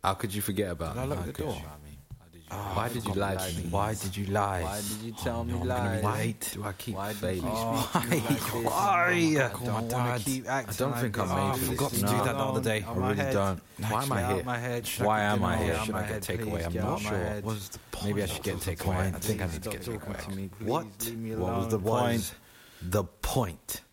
How could you forget about Did I me? lock How the could door? you? Why did you lie to me? Why did you lie? Why did you tell me no, I'm gonna lies? be late. Do I keep Why did failing? you Oh, speak to me like this? why? I Call my don't want dad. to keep acting. I don't like think this. I'm made I for this. forgot to No. do that the other day. I really don't. Why am I Get here? out my head. Why am I here? Get out Should my I get head, takeaway? please, I'm get not out my sure. head. What was the point? Maybe I should get takeaway. I think I need to Stop get talking takeaway. to me, please. What? Leave me What was alone. the point? The point